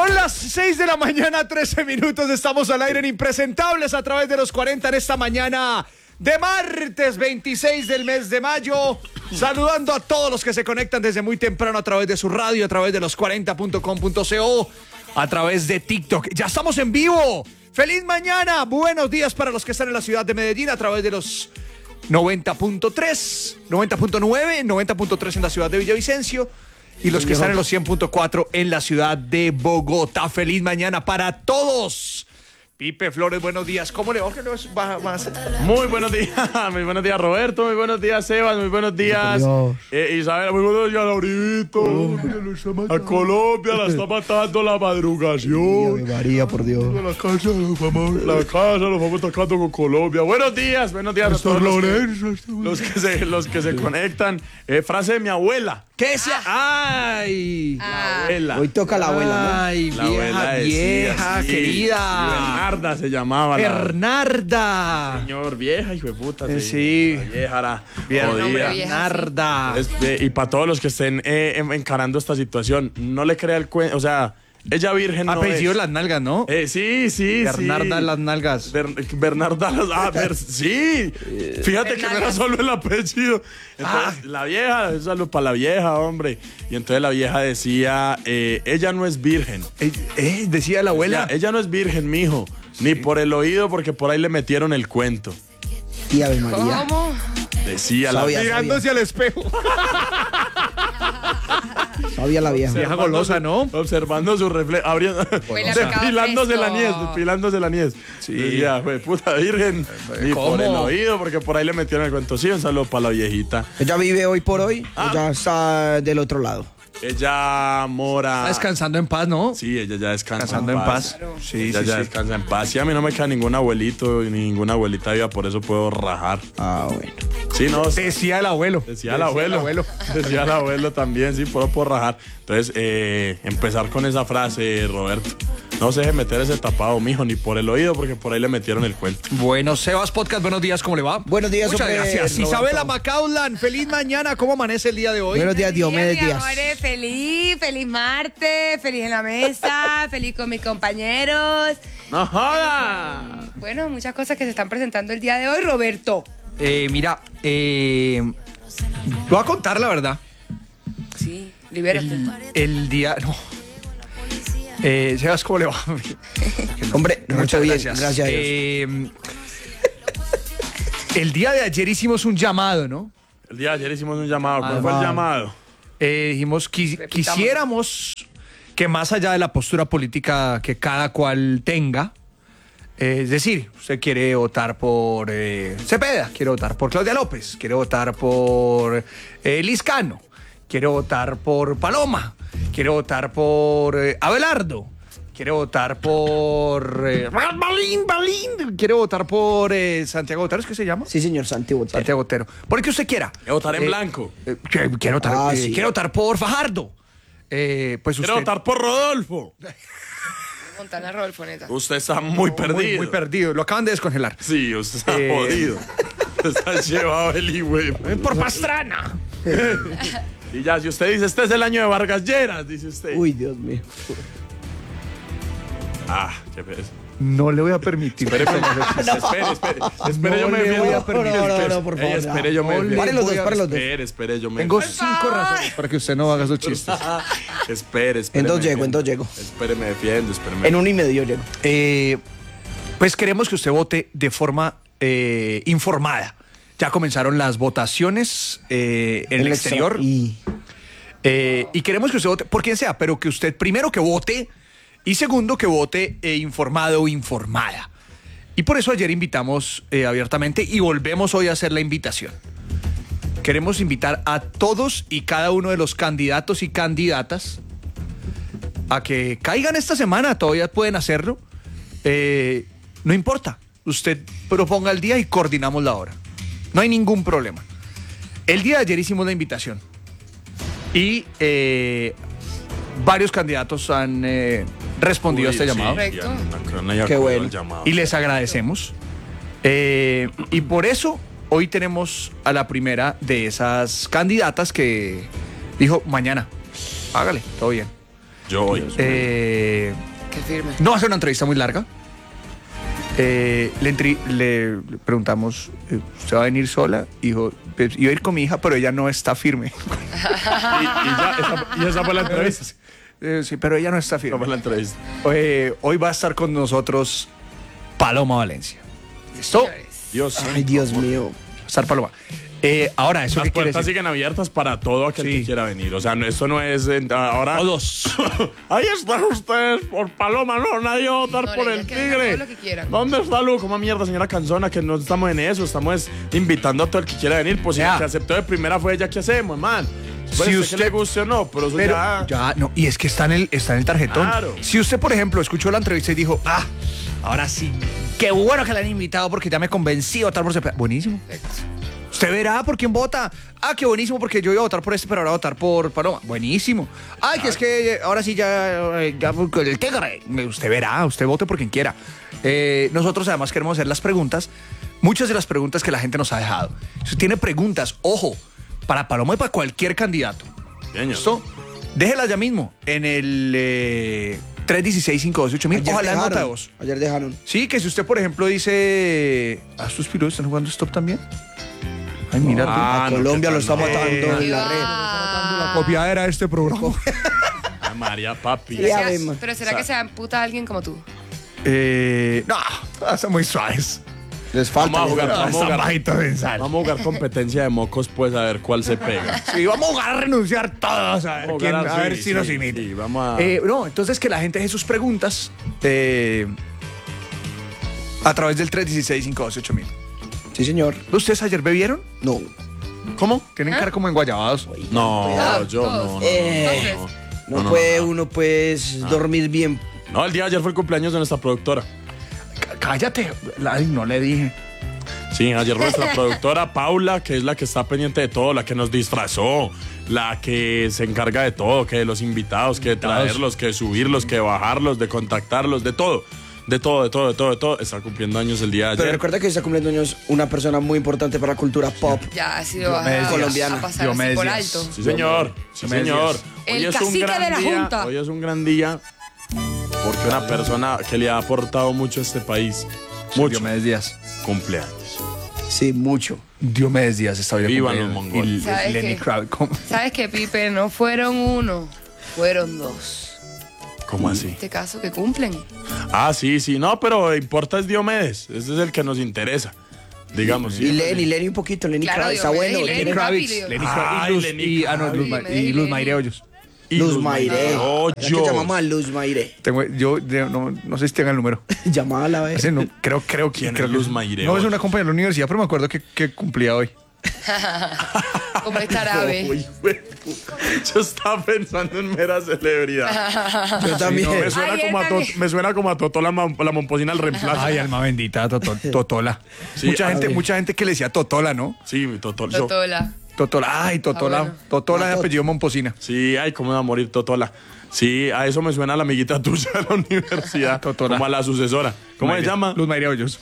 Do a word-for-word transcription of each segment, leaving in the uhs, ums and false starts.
Son las seis de la mañana, trece minutos. Estamos al aire en Impresentables a través de los cuarenta en esta mañana de martes veintiséis del mes de mayo. Saludando a todos los que se conectan desde muy temprano a través de su radio, a través de los cuarenta punto com punto co, a través de TikTok. Ya estamos en vivo. ¡Feliz mañana! Buenos días para los que están en la ciudad de Medellín a través de los noventa punto tres, noventa punto nueve, noventa punto tres en la ciudad de Villavicencio y los que están en los cien punto cuatro en la ciudad de Bogotá. ¡Feliz mañana para todos! Pipe Flores, buenos días. ¿Cómo le va? ¿Qué nos va, va a hacer? Muy buenos días, muy buenos días Roberto, muy buenos días Sebas, muy buenos días eh, Isabel, muy buenos días Laurito. Oh, a Colombia la está matando la madrugación. Dios, María, por Dios. La casa, la casa, los vamos atacando con Colombia. Buenos días, buenos días a todos los que, los que se, los que se conectan. Eh, frase de mi abuela. ¿Qué decía? ¡Ay! La abuela. Hoy toca la abuela, ¿no? ¡Ay, La vieja, abuela decía, vieja, sí, querida! Bernarda se llamaba. Bernarda. Señor, vieja, hijo de puta. Eh, sí. La vieja era Bien, jodida. Bernarda. Es- eh, y para todos los que estén eh, en- encarando esta situación, no le crea el cuento, o sea, ella virgen no Apellido es. Las Nalgas, ¿no? Eh, sí, sí, Bernarda sí. Las Nalgas. Ber- Bernarda Las... Ah, Ber- sí. Fíjate que no era solo el apellido. Entonces, la vieja, un saludo para la vieja, hombre. Y entonces la vieja decía, eh, ella no es virgen. Eh, eh, decía la abuela. Ella, ella no es virgen, mijo. Ni por el oído, porque por ahí le metieron el cuento. Y Ave María. ¿Cómo? Decía la Sabía. vieja. Mirándose al espejo. Sabía la vieja. Vieja golosa, ¿no? Observando su reflejo, abriendo, Huele a pescado depilándose la fresco. niez, depilándose la niez. Sí. Decía, güey, puta virgen, ni ¿cómo? por el oído, porque por ahí le metieron el cuento. Sí, un saludo para la viejita. Ella vive hoy por hoy, Ah. ella está del otro lado. Ella mora... Está descansando en paz, ¿no? Sí, ella ya descansa Descansando en paz. Sí, ella sí, ya sí. descansa en paz. Sí, a mí no me queda ningún abuelito ni ninguna abuelita viva, por eso puedo rajar. Ah, bueno. Sí, no, Decía el abuelo. decía el abuelo. Decía el abuelo también, sí, puedo, puedo rajar. Entonces, eh, empezar con esa frase, Roberto. No se deje meter ese tapado, mijo, ni por el oído, porque por ahí le metieron el cuento. Bueno, Sebas Podcast, buenos días, ¿cómo le va? Buenos días, Muchas hombre, gracias. Roberto. Isabela Macaulay, feliz mañana. ¿Cómo amanece el día de hoy? Buenos días, Diomedes Días, mi Díaz. amores, feliz, feliz martes, feliz en la mesa, feliz con mis compañeros. ¡No joda! Bueno, muchas cosas que se están presentando el día de hoy, Roberto. Eh, mira, eh, voy a contar la verdad. Sí, libérate. El, el día... No. Eh, Sebas, ¿cómo le va? Hombre, mucho Muchas bien, gracias. gracias a Dios. Eh, el día de ayer hicimos un llamado, ¿no? El día de ayer hicimos un llamado. ¿Cuál Ah, fue el va. llamado? Eh, dijimos, quis- Repitamos. quisiéramos que más allá de la postura política que cada cual tenga, eh, es decir, usted quiere votar por eh, Cepeda, quiere votar por Claudia López, quiere votar por eh, Liscano, quiere votar por Paloma, quiere votar por eh, Abelardo, quiere votar por eh, Balín, Balín, quiere votar por eh, Santiago Otero, ¿es que se llama? Sí, señor Santi Botero. Santiago Otero. Por el que usted quiera. Quiero votar en Eh, blanco. eh, que- quiero, votar, Ah, eh, sí. quiero votar por Fajardo. Eh, pues usted, Quiero votar por Rodolfo. Montana Rodolfo, neta. Usted está muy perdido. Muy, muy perdido. Lo acaban de descongelar. Sí, usted está Eh, jodido. Usted está llevado el güey. Por Pastrana. Y ya, si usted dice, este es el año de Vargas Lleras, dice usted. Uy, Dios mío. Ah, qué pereza. No le voy a permitir. Espere, espere, espere. Espere, No yo me le voy a defiendo. permitir. No, no, Espere, no, por ey, favor. espere, yo me No le defiendo. Pare los voy dos, a- pare los dos. Espere, espere, yo me Tengo defiendo. cinco razones para que usted no haga esos chistes. Espere, espere. En dos me llego, en defiendo. dos llego. Espere, me defiendo, espere. me En uno y medio llego. Eh, pues queremos que usted vote de forma eh, informada. Ya comenzaron las votaciones eh, en el, El exterior. extra- Y Eh, y queremos que usted vote por quien sea, pero que usted primero que vote y segundo que vote eh, informado o informada. Y por eso ayer invitamos eh, abiertamente y volvemos hoy a hacer la invitación. Queremos invitar a todos y cada uno de los candidatos y candidatas a que caigan esta semana, todavía pueden hacerlo. Eh, no importa, usted proponga el día y coordinamos la hora. No hay ningún problema. El día de ayer hicimos la invitación. Y eh, varios candidatos han eh, respondido a este Uy, llamado. sí, ya, no, no, ya Qué acudió bueno. al llamado. Y les agradecemos. Eh, y por eso hoy tenemos a la primera de esas candidatas que dijo, mañana, hágale, todo bien. Yo hoy. Eh, Qué firme. no va a ser una entrevista muy larga. Eh, le, entri- le preguntamos, eh, ¿usted va a venir sola? Dijo, pues, iba a ir con mi hija, pero ella no está firme. Y, y ya, esa, y esa fue la entrevista. Eh, sí, pero ella no está Esa firme. fue la entrevista. Eh, hoy va a estar con nosotros Paloma Valencia. ¿Listo? Va Dios. Ay, Dios mío. a estar Paloma. Eh, ahora, ¿eso Las qué quiere puertas decir? siguen abiertas para todo aquel Sí. que quiera venir. O sea, no, esto no es eh, ahora. Todos. Ahí están ustedes por Paloma, no, nadie va a votar No, por la el idea es que venga tigre. todo lo que quieran. ¿Dónde está Lu? ¿Cómo mierda, señora Canzona? Que no estamos en eso, estamos invitando a todo el que quiera venir. Pues si Ya. el que aceptó de primera fue ella, ¿qué hacemos, man? Pues Si si usted- que le guste o no, pero eso Pero ya. ya, no, y es que está en el, está en el tarjetón. Claro. Si usted, por ejemplo, escuchó la entrevista y dijo, ah, ahora sí, qué bueno que la han invitado porque ya me convencí a votar por Cepeda. Buenísimo. Usted verá por quién vota. Ah, qué buenísimo porque yo iba a votar por este, pero ahora voy a votar por Paloma. Buenísimo. Ay, que es que ahora sí ya, ya con el tigre. Usted verá, usted vote por quien quiera. Eh, nosotros además queremos hacer las preguntas, muchas de las preguntas que la gente nos ha dejado. Si usted tiene preguntas, ojo, para Paloma y para cualquier candidato. Bien, ya. ¿Listo? Déjela ya mismo en el eh, tres uno seis, cinco dos ocho mil. Ayer Ojalá nota de dejaron. voz. Ayer dejaron. Sí, que si usted, por ejemplo, dice. ¿A estos piros están jugando stop también? Ay, mira. tú. Ah, A no, Colombia qué lo está tal, no. matando en la red. La copiadera de este programa. Ay, María, papi. Sí, ¿Será- Ave, ma. Pero será que se amputa alguien como tú? eh, no, están muy suaves. Les falta. Vamos a les jugar, falta. vamos a Están jugar. bajitos de sal. Vamos a jugar competencia de mocos, pues a ver cuál se pega. Sí, vamos a jugar a renunciar todos. A ver, Vamos a quién- jugar, a ver sí, si nos sí, imita. sí, vamos a- Eh, no, entonces que la gente deje sus preguntas eh, a través del tres uno seis, cinco dos ocho mil. Sí, señor. ¿Ustedes ayer bebieron? No. ¿Cómo? Tienen cara como enguayabados. No, Cuidado, yo no, no, todos. no, Eh, no, No, no, no, puede no. uno, pues, dormir bien. No, el día de ayer fue el cumpleaños de nuestra productora. C- Cállate. Ay, no le dije. Sí, ayer nuestra productora Paula, que es la que está pendiente de todo, la que nos disfrazó, la que se encarga de todo, que de los invitados, que de traerlos, que de subirlos, que de bajarlos, de contactarlos, de todo. De todo, de todo, de todo, de todo. Está cumpliendo años el día de Pero ayer. recuerda que está cumpliendo años una persona muy importante para la cultura pop. Ya ha sido Diomedes a, Colombiana. a pasar Diomedes así por Díaz. alto. Sí, señor. Sí, Diomedes señor. Díaz. El es un cacique gran de la día. Junta. Hoy es un gran día porque una persona que le ha aportado mucho a este país, mucho, Diomedes Díaz. cumpleaños. Sí, mucho. Diomedes Díaz está hoy de Vivan cumpleaños. los mongoles. Y ¿Sabes Lenny qué? Kravitz. ¿cómo? ¿Sabes qué, Pipe? No fueron uno, fueron dos. ¿Cómo así? En este caso que cumplen. Ah, sí, sí. No, pero importa es Diomedes. Ese es el que nos interesa. Digamos, sí. Y Lenny, Lenny un poquito, Lenny Claro, Kravitz, está Diomedes bueno. y Lenny tiene- Kravitz. Kravitz. rápido. Lenny Ay, Kravitz. Y Luz- Lenny y, ah, no, Luz, Kravitz. Ma- y Luz Mayre Hoyos. Y Luz Mayre. Oh, La que se llama mal, Luz Mayre. Tengo, yo de- no, no sé si tenga el número. Llamala, ve. Ese no, creo, creo que ¿Quién creo es que Luz Mayre No, es Hoyos? una compañera de la universidad, pero me acuerdo que, que cumplía hoy. Como esta árabe. Uy, güey. Yo estaba pensando en mera celebridad. Yo también. Me suena, Ay, como a, él to- también. me suena como a Totó la, mam- la momposina al reemplazo. Ay, alma bendita, Toto- Totola. Sí, mucha, a gente, ver. mucha gente que le decía Totola, ¿no? Sí, Totó. yo- Totola. Totola. Ay, Totola. Ah, bueno. Totola de Tot- apellido Momposina. Sí, ay, cómo va a morir Totola. Sí, a eso me suena la amiguita tuya de la universidad. Totola. Como a la sucesora. ¿Cómo se Mayre- llama? Luz Mayre Hoyos.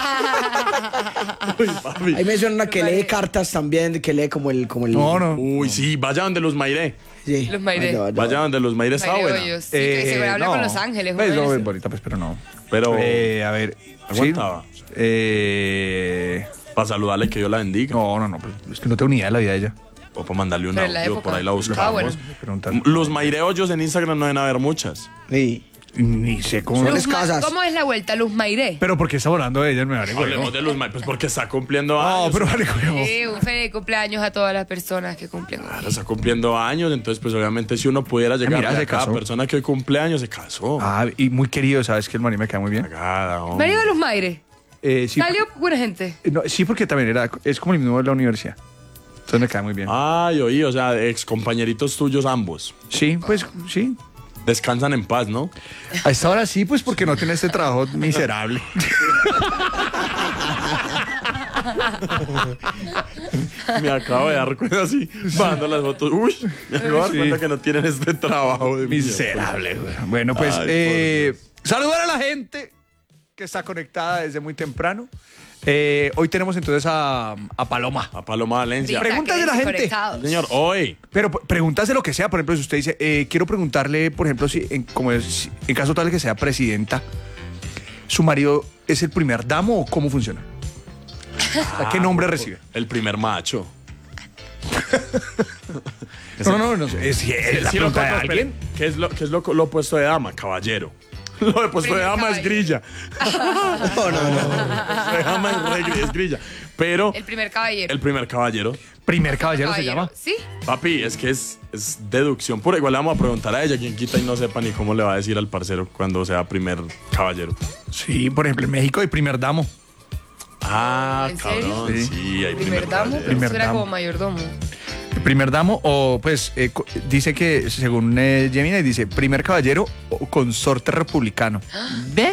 Uy, papi. Ahí me suena una que lee cartas también, que lee como el... Como el No, no. Uy, sí, vaya donde los Mairé. Sí. Los Mayre. Vaya, vaya. Vaya donde los Mairé está Mayre buena. Hoyos. Sí, que se habla no. con Los Ángeles. Pues, uno no, de es esos. bonita, pues, pero no. Pero Eh, a ver. ¿sí? aguantaba. Eh, Para saludarle que Dios la bendiga. no, no, no. pues, es que no tengo ni idea de la vida de ella. O para mandarle un Pero en la audio, época. por ahí la buscamos. Ah, bueno. Preguntar. Los Mairé Hoyos en Instagram no deben haber muchas. Sí. Ni sé cómo. Son Luz Ma- casas. ¿Cómo es la vuelta? Luz Mayre. Pero ¿por qué está hablando de ella? Me vale, güey. Hablemos de los Mairé, pues porque está cumpliendo No, años. pero vale, güey. Sí, un feliz cumpleaños a todas las personas que cumplen hoy. Está cumpliendo años, entonces pues obviamente si uno pudiera llegar mira, a se cada casó. persona que hoy cumple años, se casó. Ah, y muy querido, ¿sabes? Que el maní me queda muy bien. Cagada, hombre. Marido de Luz Mayre. Eh, sí, Salió buena gente. porque- no, sí, porque también era, es como el mismo de la universidad. Entonces me queda muy bien. Ay, oí, o sea, ex compañeritos tuyos ambos. Sí, pues sí. Descansan en paz, ¿no? A esta hora sí, pues porque no tiene este trabajo miserable. Me acabo de dar cuenta así, bajando las fotos. Uy, me acabo de dar Sí. cuenta que no tienen este trabajo de mierda. Miserable, güey. Bueno, pues Ay, eh, saludar a la gente que está conectada desde muy temprano. Eh, hoy tenemos entonces a, a Paloma. A Paloma Valencia. Preguntas de la gente. Conectados. Señor, hoy. Pero p- preguntas de lo que sea. Por ejemplo, si usted dice, eh, quiero preguntarle, por ejemplo, si en, como es, en caso tal de que sea presidenta, ¿su marido es el primer damo o cómo funciona? O sea, ¿qué nombre recibe? El primer macho. No, no, no, no sé. Es, es la Sí, lo pregunta de conozco, alguien. pero ¿Qué es lo, qué es lo, lo opuesto de dama? Caballero. Lo de puesto de Primer dama es caballero. grilla. No, no, no. Puesto de dama es, re- es grilla. Pero El primer caballero. el primer caballero. Primer caballero se Caballero. llama. ¿Sí? Papi, es que es, es deducción pura. Igual le vamos a preguntar a ella, quien quita y no sepa ni cómo le va a decir al parcero cuando sea primer caballero. Sí, por ejemplo, en México hay primer damo. Ah, ¿En serio? cabrón, sí, Sí. hay primer, Primer damo. caballero. Primer Suena damo. como mayordomo. El primer damo, o pues eh, co- dice que, según eh, Gemini, dice primer caballero o consorte republicano. ¿Ve?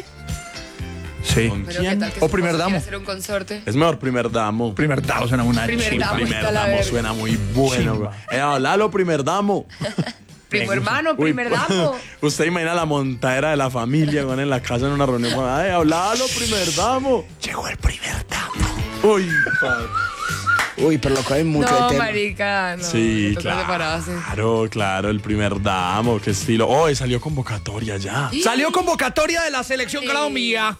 Sí. ¿Con Pero quién? ¿qué tal que O su primer esposo damo. quiera ser un consorte? Es mejor primer damo. Primer damo suena una Primer chimba. damo. Primer está la damo verga. suena muy bueno. Chimba. güey. Eh, hablalo, primer damo. Primo hermano, Uy, primer damo. Usted imagina la montadera de la familia con en la casa en una reunión. Ay, hablalo, primer damo. Llegó el primer damo. Uy, padre. Uy, pero loco, hay mucho No, de tema. marica, no. Sí, me toca separarse. claro, claro, el primer damo, qué estilo. Oh, salió convocatoria ya. Salió convocatoria de la selección Sí. Colombia.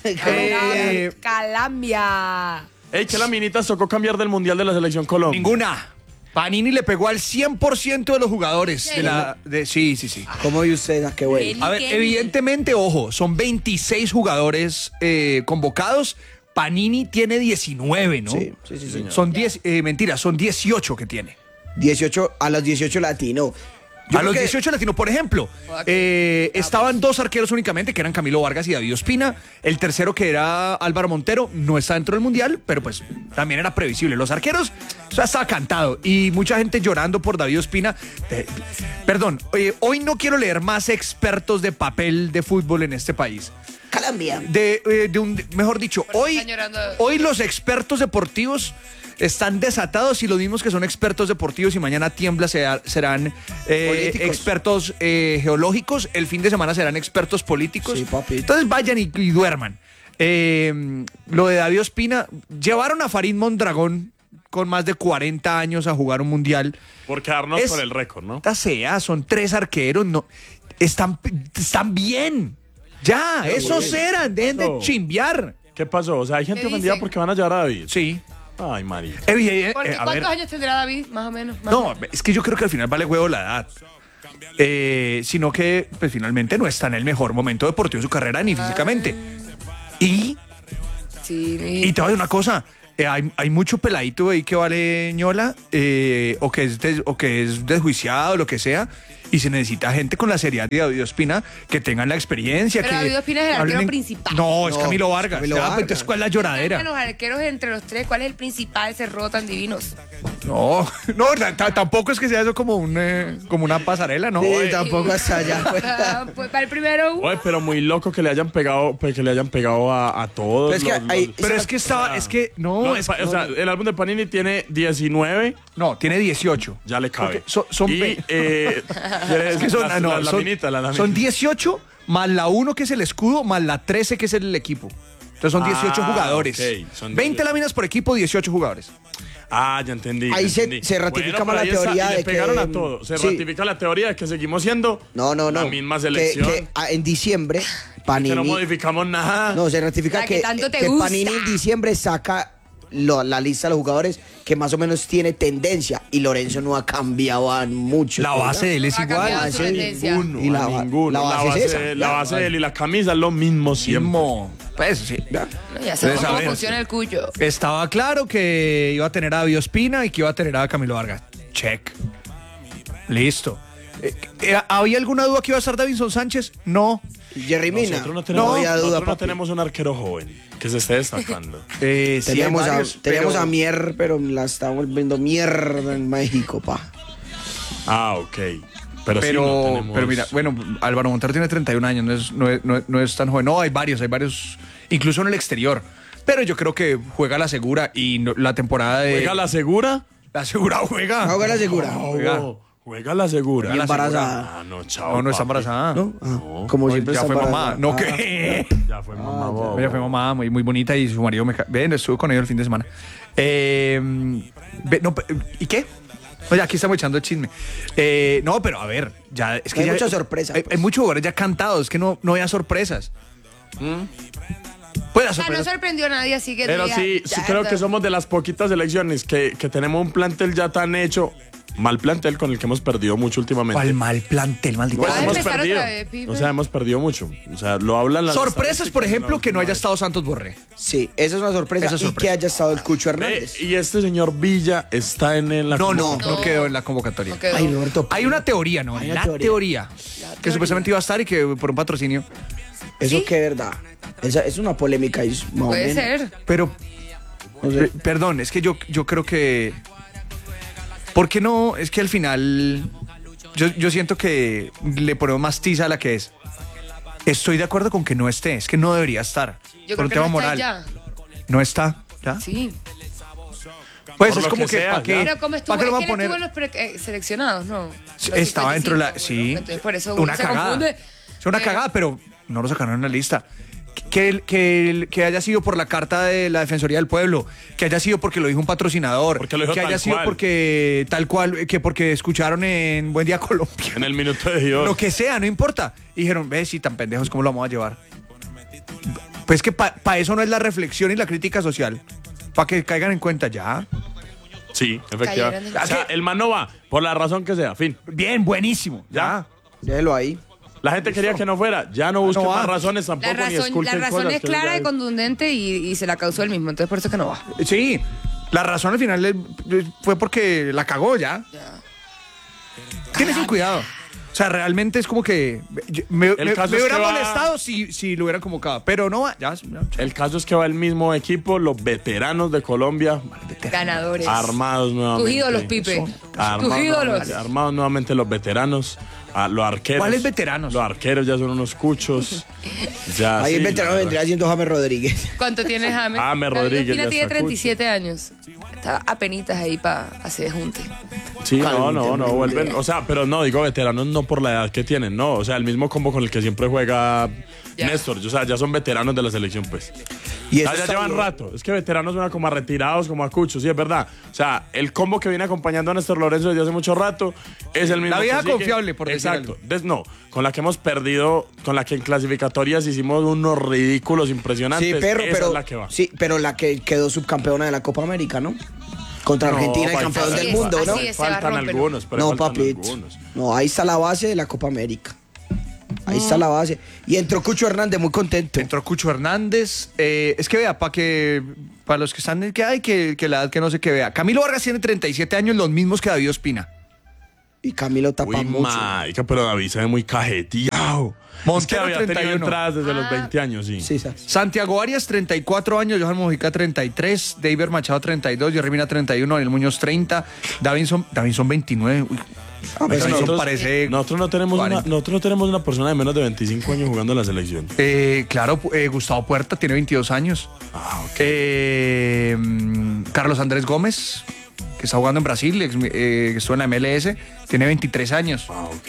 Eh, Eh, Calambia. Ey, que la minitas tocó cambiar del Mundial de la Selección Colombia. Ninguna. Panini le pegó al cien por ciento de los jugadores. De la, de, sí, sí, sí. ¿Cómo ve usted a qué güey? A ver, Kenny. evidentemente, ojo, son veintiséis jugadores eh, convocados. Panini tiene diecinueve, ¿no? Sí, sí, sí, sí. Son diez, eh, mentira, son dieciocho que tiene. dieciocho, a los dieciocho latino. Yo a creo los que- dieciocho latinos, por ejemplo, eh, estaban dos arqueros únicamente, que eran Camilo Vargas y David Ospina. El tercero, que era Álvaro Montero, no está dentro del Mundial, pero pues también era previsible. Los arqueros, o sea, estaba cantado. Y mucha gente llorando por David Ospina. Eh, perdón, eh, hoy no quiero leer más expertos de papel de fútbol en este país. Calambia. De, eh, de un, mejor dicho, hoy, están llorando? hoy los expertos deportivos están desatados y los mismos que son expertos deportivos y mañana tiembla sea- serán eh, Políticos. expertos eh, geológicos, el fin de semana serán expertos políticos. Sí, papi. Entonces vayan y, y duerman. Eh, lo de David Ospina, llevaron a Farid Mondragón con más de cuarenta años a jugar un mundial. Por quedarnos Es- con el récord, ¿no? Esta sea, son tres arqueros, no, están, están bien. Ya, esos eran, dejen de No. chimbear. ¿Qué pasó? O sea, hay gente ¿Qué ofendida dicen? porque van a llevar a David. Sí. Ay, María. Eh, eh, eh, Porque, eh, a ¿cuántos ver, años tendrá David? Más o menos. más o no, menos. es que yo creo que al final vale huevo la edad. Eh, sino que, pues finalmente no está en el mejor momento deportivo de su carrera ni físicamente. Y, Sí. y te voy a decir una cosa. eh, hay, hay mucho peladito ahí que vale ñola, eh, o, que es des- o que es desjuiciado, lo que sea, y se necesita gente con la seriedad de David Ospina que tengan la experiencia. Pero que David Ospina es el hablen arquero en- principal. No, es No, Camilo Vargas. Camilo Ya, pues, Vargas. entonces, ¿cuál es la Bueno, lloradera? los arqueros entre los tres, ¿cuál es el principal? Se rotan divinos. No, no, t- t- tampoco es que sea eso como, un, eh, como una pasarela, ¿no? Sí, Eh, tampoco hasta allá. pues. Ah, pues para el primero. Oye, pero muy loco que le hayan pegado, pues, que le hayan pegado a, a todos. Pero es que los- hay- los- Pero es que estaba, es que, no, No, es- pa- o sea, el álbum de Panini tiene diecinueve, no, tiene dieciocho. ya le cabe. Porque son- son y, ve- eh, quiere Es que decir, son, las- ah, no, las son, laminitas, las laminitas. son dieciocho más la uno que es el escudo, más la trece que es el equipo. Entonces son Ah, dieciocho jugadores. ok, son veinte dieciocho. láminas por equipo, dieciocho jugadores. Ah, ya entendí. Ahí ya se- entendí. se ratifica Bueno, más pero la ahí teoría y le de que- pegaron a todo. Se sí. ratifica la teoría de que seguimos siendo No, no, no. la misma Que- selección. Que, ah, en diciembre, Panini. que no modificamos nada. No, se ratifica La que que, tanto te que gusta. Panini en diciembre saca lo- la lista de los jugadores que más o menos tiene tendencia y Lorenzo no ha cambiado a mucho. La base de él es Ha igual. cambiado su base tendencia. Ninguno, Y la a ba- ninguno. la base es esa. la Ya, base vale. de él y la camisa es lo mismo siempre. Mismo. Pues sí. No, ya Entonces, sabemos a cómo ver, funciona el cuyo. Estaba claro que iba a tener a David Ospina y que iba a tener a Camilo Vargas. Check. Listo. Eh, eh, ¿Había alguna duda que iba a estar Davinson Sánchez? No. Jerry Mina. Nosotros no tenemos, no había duda, nosotros no papi. tenemos un arquero joven que se esté destacando. Eh, sí, hay Teníamos, a, varios, teníamos pero- a Mier, pero la estamos viendo mierda en México, pa. Ah, ok. Pero, sí, Pero, no tenemos... pero mira, bueno, Álvaro Montero tiene treinta y un años, no es, no, es, no es- no es tan joven. No, hay varios, hay varios, incluso en el exterior. Pero yo creo que juega la segura y no- la temporada de... ¿Juega la segura? La segura juega. Juega la segura. Juega. Oh, Juega la segura. Y embarazada. Ah, no, chao. No, no está papi. embarazada. ¿No? Ah, como Pues siempre ya está fue embarazada. mamá. No, Ah. ¿qué? Ya fue mamá. bobo. Ella fue mamá muy, muy bonita y su marido me... ca- Ven, estuve con ellos el fin de semana. Eh, ve- no, pe- ¿Y qué? Oye, aquí estamos echando el chisme. Eh, no, pero a ver, ya es que Hay ya- mucha sorpresa, Hay, pues. hay muchos jugadores ya cantados, es que no, no había sorpresas. Pues las O sea, no sorpresas. sorprendió a nadie, así que Pero diga, sí, sí ya, creo ya. que somos de las poquitas selecciones que, que tenemos un plantel ya tan hecho. Mal plantel con el que hemos perdido mucho últimamente. ¿Cuál mal plantel, maldito? Pues Va a hemos empezar perdido. otra vez, Pipe. O sea, hemos perdido mucho. O sea, lo hablan las Sorpresas, por estadísticas, ejemplo, la que no haya última estado Santos Borré. Sí, esa es una sorpresa. Esa es Y sorpresa. que haya estado el Cucho vez. Eh, Hernández. y este señor Villa está en, en la No, no, convocatoria. no quedó en la convocatoria. No quedó. Ay, Roberto. Hay una teoría, ¿no? Hay una la teoría. teoría. Que supuestamente iba a estar y que por un patrocinio. Eso ¿Sí? que es verdad. Esa es una polémica. ahí, más o Puede menos. ser. Pero, No sé. pe- perdón, es que yo, yo creo que... ¿Por qué no? Es que al final... Yo, yo siento que le ponemos más tiza a la que es. Estoy de acuerdo con que no esté. Es que no debería estar. Yo por creo un que tema no está moral. ya. No está. ¿Ya? Sí. Pues Por es lo como que que, sea, ¿para qué? Pero como estuvo, ¿Para qué lo es van a que él poner? estuvo en los pre- eh, seleccionados, ¿no? Los Estaba dentro de la... cincuenta y cinco, Sí. Entonces, por eso Una se cagada. confunde. Es una Eh, cagada, pero no lo sacaron en la lista. Que, el- que, el- que haya sido por la carta de la Defensoría del Pueblo, que haya sido porque lo dijo un patrocinador, Porque lo dijo que haya tal sido cual. porque tal cual, que porque escucharon en Buen Día Colombia. En el minuto de Dios. Lo que sea, no importa. Y dijeron, ve, si tan pendejos, ¿cómo lo vamos a llevar? Pues que para eso no es la reflexión y la crítica social. Para que caigan en cuenta ya. Sí, Cayeron efectivamente. en- O sea, el man no va, por la razón que sea, fin. Bien, buenísimo. Ya. Déjelo ahí. La gente quería que no fuera. Ya no busquen No va. más razones tampoco, La ni razón, esculquen la razón cosas es que clara ya- y contundente y, y se la causó él mismo. Entonces, por eso es que no va. Sí. La razón al final eh, fue porque la cagó ya. Tienes sin cuidado. O sea, realmente es como que yo- me, El me- caso me es hubiera que va- molestado si, si lo hubieran convocado. Pero no va. Ya, ya. El caso es que va el mismo equipo, los veteranos de Colombia, Ganadores. armados nuevamente. Tus ídolos, Pipe. Armados Tus ídolos. nuevamente, armados nuevamente los veteranos, a los arqueros. ¿Cuáles veteranos? Los arqueros ya son unos cuchos. Ya, Ahí sí, el la veterano verdad. vendría siendo James Rodríguez. ¿Cuánto tienes, James? James David Rodríguez Ospina ya tiene está treinta y siete años. Está apenitas ahí para hacer junte. Sí, no, Calma, no, no, calma. vuelven. O sea, pero no, digo veteranos no por la edad que tienen, no. O sea, el mismo combo con el que siempre juega Ya. Néstor. O sea, ya son veteranos de la selección, pues. Y Ya, eso ya está llevan bien. rato. Es que veteranos suena como a retirados, como a cuchos, sí, es verdad. O sea, el combo que viene acompañando a Néstor Lorenzo desde hace mucho rato es el mismo. La vieja que sigue. confiable, por decir Exacto. algo. Des- no, con la que hemos perdido, con la que en clasificatorias hicimos unos ridículos impresionantes. Sí, perro, Esa pero, es la que va. sí, pero la que quedó subcampeona de la Copa América, ¿no? Contra No, Argentina y pa- campeón así del es, mundo, ¿no? así es. se va a Faltan romper. algunos, pero No, faltan papito. algunos. No, ahí está la base de la Copa América. Ahí está la base. Y entró Cucho Hernández muy contento. Entró Cucho Hernández. eh, es que vea, para que para los que están que hay que, que la edad que no sé qué vea. Camilo Vargas tiene treinta y siete años, los mismos que David Ospina. Y Camilo tapa Uy, mucho. marica, pero David se ve muy cajeteado. Es que Montero, había tenido treinta y uno. entradas desde los veinte años, sí. Sí, ¿sabes? Santiago Arias, treinta y cuatro años, Johan Mojica, treinta y tres, David Machado, treinta y dos, Jerry Mina, treinta y uno, Daniel Muñoz, treinta, Davinson, Davinson, veintinueve. Uy, Ah, pues Davinson nosotros- parece... Nosotros no, tenemos una, cuarenta. nosotros no tenemos una persona de menos de veinticinco años jugando en la selección. Eh, claro, eh, Gustavo Puerta tiene veintidós años. Ah, ok. Eh, mm, Carlos Andrés Gómez, que está jugando en Brasil, ex- eh, que estuvo en la M L S, tiene veintitrés años. Ah, ok.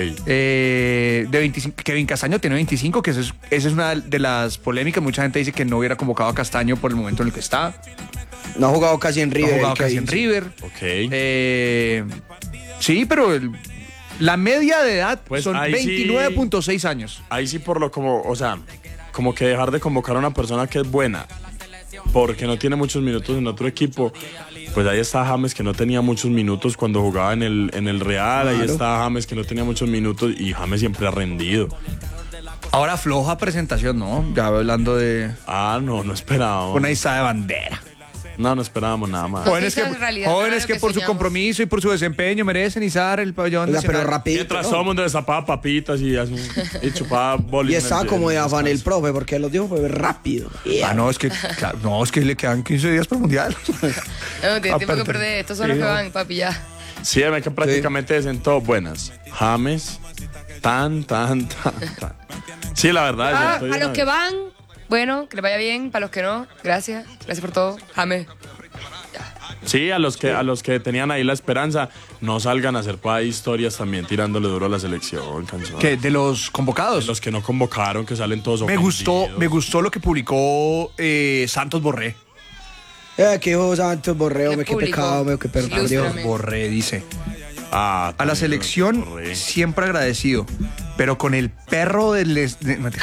Eh, de veinticinco, Kevin Castaño tiene veinticinco, que esa es, esa es una de las polémicas. Mucha gente dice que no hubiera convocado a Castaño por el momento en el que está. No ha jugado casi en No River. ha jugado que casi en dice. River. Ok. Eh, sí, pero el- la media de edad Pues son ahí sí- veintinueve punto seis años. Ahí sí por lo como, o sea, como que dejar de convocar a una persona que es buena porque no tiene muchos minutos en otro equipo. Pues ahí está James, que no tenía muchos minutos cuando jugaba en el, en el Real. Ahí Claro. está James, que no tenía muchos minutos. Y James siempre ha rendido. Ahora floja presentación, ¿no? Ya hablando de Ah, no, no esperábamos. una izada de bandera. No, no esperábamos nada más. No, Jóvenes sí, que, esa es realidad, jóvenes claro que que por su soñamos. compromiso y por su desempeño merecen izar el pabellón Oiga, pero nacional. rapidito. Mientras ¿no? todo el mundo destapaba papitas y, así, y chupaba bolis. Y en estaba como de en afán el descanso. profe, porque los dijo fue rápido. Ah, no, es que, claro, no, es que le quedan quince días para el mundial. No, tiene tiempo que Aparte. perder. Estos son los Sí, que no. van, papi, ya. Sí, me que prácticamente dicen todos buenas. James, tan, tan, tan, tan. Sí, la verdad. Ah, yo estoy a los una- que van, bueno, que les vaya bien. Para los que no, gracias. Gracias por todo. James. Sí, a los que a los que tenían ahí la esperanza, no salgan a hacer por ahí historias también tirándole duro a la selección, canción. ¿Qué? ¿De los convocados? Los que no convocaron, que salen todos Me gustó, ofendidos. me gustó lo que publicó eh, Santos Borré. Eh, qué hijo Santos Borreo, ¿Qué me qué publicó? pecado, me qué perdón. Ilústrame. Borré dice. Ah, A la también, selección Borré. siempre agradecido, pero con el perro del... es- de- no,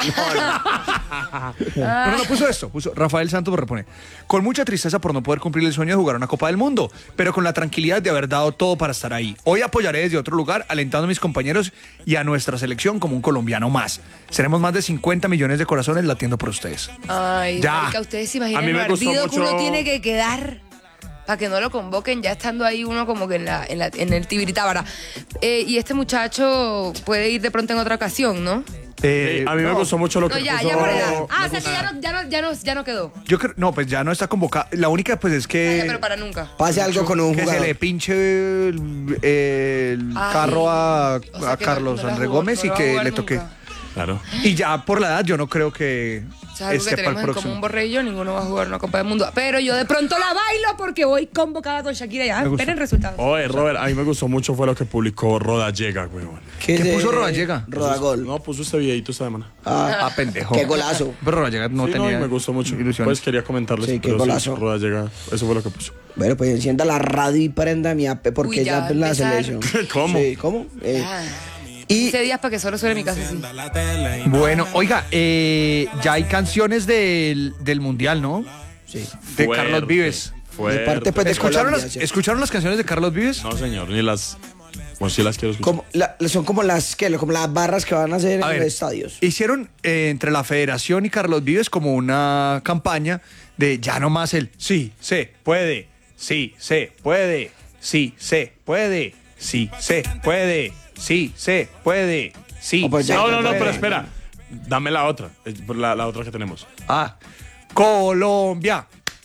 no, no, puso esto, puso Rafael Santos Borré pone, con mucha tristeza por no poder cumplir el sueño de jugar una Copa del Mundo, pero con la tranquilidad de haber dado todo para estar ahí. Hoy apoyaré desde otro lugar, alentando a mis compañeros y a nuestra selección como un colombiano más. Seremos más de cincuenta millones de corazones latiendo por ustedes. Ay, Ya. marica, ustedes se A imaginan mí lo me gustó ardido que uno mucho- tiene que quedar para que no lo convoquen ya estando ahí uno como que en, la, en, la, en el Tibiritábara. Eh, y este muchacho puede ir de pronto en otra ocasión, ¿no? Eh, Sí, a mí me no, gustó mucho lo No, que ya, puso- ya por edad. me Ah, o sea gustó- que ya no, ya no, ya no, ya no quedó. Yo creo, no, pues ya no está convocada. La única pues es Ya, que... pero para nunca. Pase algo con un que se jugador. le pinche el, el Ay. carro a, O sea a que Carlos no la André jugó- Gómez no y la va a que jugar le toque. nunca. Claro. Y ya por la edad yo no creo que O sea, algo esté que para el tenemos en común próximo. Borré y yo, ninguno va a jugar una Copa del Mundo. Pero yo de pronto la bailo porque voy convocada con Shakira ya. Me gusta. Esperen resultados. Oye, Robert, a mí me gustó mucho fue lo que publicó Rodallega, weón. ¿Qué de- puso Rodallega? Rodagol. No, puso este videito esta semana. Ah, Ah, pendejo. qué golazo. Pero Rodallega no Sí, no, tenía y me gustó mucho. ilusiones. Pues quería comentarles. Sí, qué pero golazo. Rodallega, eso fue lo que puso. Bueno, pues encienda la radio y prenda mi app porque Uy, ya ya es la empezar. selección. ¿Cómo? Sí, ¿cómo? Eh, Ah, y quince días para que solo suene mi casa así. Bueno, oiga, eh, ya hay canciones del, del Mundial, ¿no? sí. De Fuerte, Carlos Vives. fuerte. De parte, pues, de ¿Escucharon Colombia, las, sí. ¿Escucharon las canciones de Carlos Vives? No, señor, ni las... Bueno, sí las quiero escuchar. Como, la- son como las que como las barras que van a hacer A en ver, los estadios. hicieron eh, entre la Federación y Carlos Vives como una campaña de ya no más el sí, se puede, sí, se puede, sí, se puede, sí, se puede, sí, se puede, sí. Oh, pues ya, se No, no, no, puede. pero espera. Dame la otra. eh, La, la otra que tenemos. Ah, Colombia,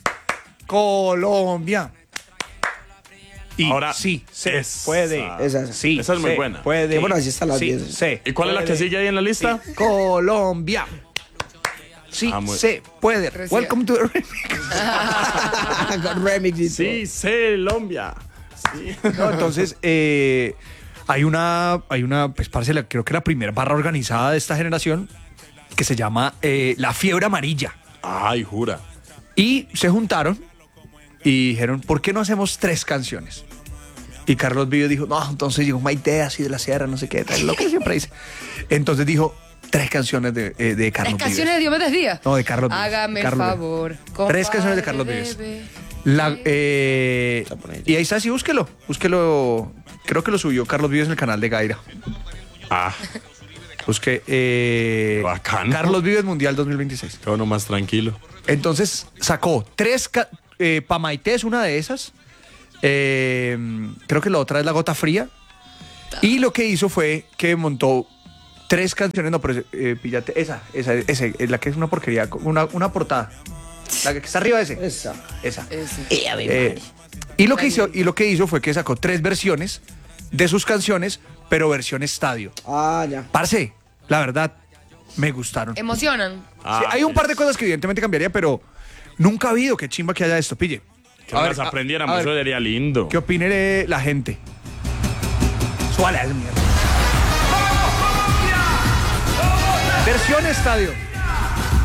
Colombia. Y Ahora, sí, se esa. puede. Esa es. Sí, Esa es muy se buena. Puede. Sí, bueno, así están las sí, diez. se ¿Y cuál es la que puede. sigue ahí en la lista? Colombia. Sí, Ah, muy- se puede. Recién. Welcome to the remix. Con remix y Sí, Colombia. Sí. No, entonces, eh, hay una, hay una, pues parce, la- creo que la primera barra organizada de esta generación que se llama eh, La Fiebre Amarilla. Ay, jura. Y se juntaron y dijeron, ¿por qué no hacemos tres canciones? Y Carlos Vives dijo, no, entonces llegó Maite así de la sierra, no sé qué, tal, lo que siempre dice. Entonces dijo, tres canciones de, eh, de Las Carlos canciones de Vives. Diomedes Díaz. No, de Carlos Vives. Hágame Carlos el Vives. favor. Tres canciones de compadre, Carlos Vives. bebé. La, eh, y ahí está, sí, búsquelo. Búsquelo. Creo que lo subió Carlos Vives en el canal de Gaira. Ah, Busque eh, Bacano. Carlos Vives Mundial dos mil veintiséis. qué bueno, más tranquilo. Entonces sacó tres. ca- Eh, Pamaité es una de esas. Eh, creo que la otra es La Gota Fría. Y lo que hizo fue que montó tres canciones. No, pero eh, píllate. Esa, esa, esa, es la que es una porquería. Una, una portada. La que está arriba de ese. Esa. Esa. Ese. Eh, a ver, Eh, y, lo que hizo, y lo que hizo fue que sacó tres versiones de sus canciones, pero versión estadio. Ah, ya. Parce, la verdad, me gustaron. Emocionan. Ah, Sí, hay un par de cosas que evidentemente cambiaría, pero nunca ha habido que chimba que haya esto, pille. Que A las ver, a- aprendiéramos, a ver, eso sería lindo. ¿qué opine la gente? Suale al mierda. Versión estadio.